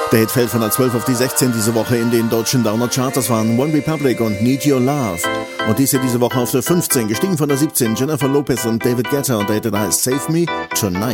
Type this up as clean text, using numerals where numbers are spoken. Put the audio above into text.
Der Hit fällt von der 12 auf die 16 diese Woche in den deutschen Downer Charts. Das waren One Republic und Need Your Love. Und dies hier diese Woche auf der 15, gestiegen von der 17, Jennifer Lopez und David Guetta. Und der Hit heißt Save Me Tonight.